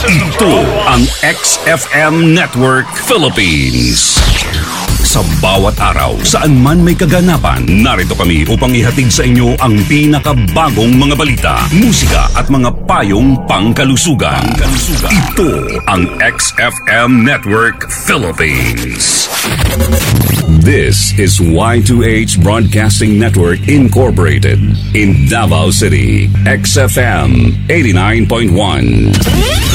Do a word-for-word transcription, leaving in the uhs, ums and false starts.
Ito ang X F M Network Philippines. Sa bawat araw, saan man may kaganapan, narito kami upang ihatid sa inyo ang pinakabagong mga balita, musika at mga payong pangkalusugan. Pangkalusugan. Ito ang X F M Network Philippines. This is Y two H Broadcasting Network Incorporated in Davao City. X F M eighty-nine point one.